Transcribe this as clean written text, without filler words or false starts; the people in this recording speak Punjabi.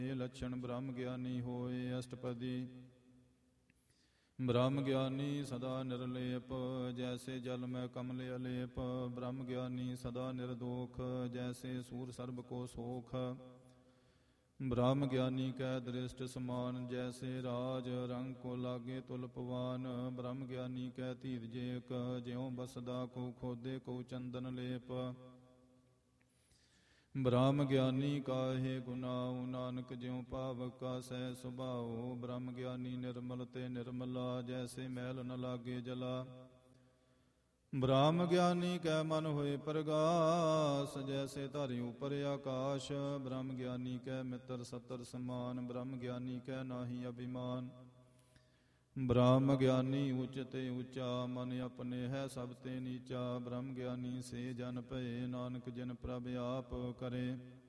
ਇਹ ਲੱਛਣ ਬ੍ਰਹਮ ਗਿਆਨੀ ਹੋਏ। ਅਸ਼ਟਪਦੀ। ਬ੍ਰਹਮ ਗਿਆਨੀ ਸਦਾ ਨਿਰਲੇਪ, ਜੈਸੇ ਜਲ ਮੈਂ ਕਮਲ ਅਲੇਪ। ਬ੍ਰਹਮ ਗਿਆਨੀ ਸਦਾ ਨਿਰਦੋਖ, ਜੈਸੇ ਸੂਰ ਸਰਬ ਕੋ ਸੋਖ। ਬ੍ਰਹਮ ਗਿਆਨੀ ਕੈ ਦ੍ਰਿਸ਼ਟ ਸਮਾਨ, ਜੈਸੇ ਰਾਜ ਰੰਗ ਕੋ ਲਾਗੇ ਤੁਲ ਪਵਾਨ। ਬ੍ਰਹਮ ਗਿਆਨੀ ਕੈ ਧੀਰਜ ਏਕ, ਜਿਉ ਬਸਦਾ ਕੋ ਖੋਦੇ ਕੋ ਚੰਦਨ ਲੇਪ। ਬ੍ਰਹਮ ਗਿਆਨੀ ਕਾਹੇ ਗੁਨਾਉ, ਨਾਨਕ ਜਿਉ ਪਾਵਕ ਕਾ ਸਹਿ ਸੁਭਾਉ। ਬ੍ਰਹਮ ਗਿਆਨੀ ਨਿਰਮਲ ਤੇ ਨਿਰਮਲਾ, ਜੈਸੇ ਮੈਲ ਨ ਲਾਗੇ ਜਲਾ। ਬ੍ਰਹਮ ਗਿਆਨੀ ਕੈ ਮਨ ਹੋਏ ਪ੍ਰਗਾਸ, ਜੈਸੇ ਧਾਰੀ ਉਪਰ ਆਕਾਸ਼। ਬ੍ਰਹਮ ਗਿਆਨੀ ਕੈ ਮਿੱਤਰ ਸਤਰ ਸਮਾਨ, ਬ੍ਰਹਮ ਗਿਆਨੀ ਕੈ ਨਾਹੀ ਅਭਿਮਾਨ। ਬ੍ਰਹਮ ਗਿਆਨੀ ਉੱਚ ਤੇ ਉੱਚਾ, ਮਨ ਆਪਣੇ ਹੈ ਸਭ ਤੇ ਨੀਚਾ। ਬ੍ਰਹਮ ਗਿਆਨੀ ਸੇ ਜਨ ਭਏ, ਨਾਨਕ ਜਿਨ ਪ੍ਰਭ ਆਪ ਕਰੇ।